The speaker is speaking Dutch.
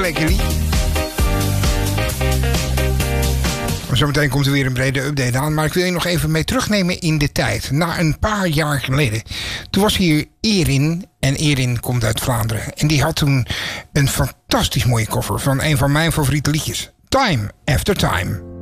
lekker lied. Zometeen komt er weer een brede update aan. Maar ik wil je nog even mee terugnemen in de tijd. Na een paar jaar geleden. Toen was hier Erin. En Erin komt uit Vlaanderen. En die had toen een fantastisch mooie cover van een van mijn favoriete liedjes. Time After Time.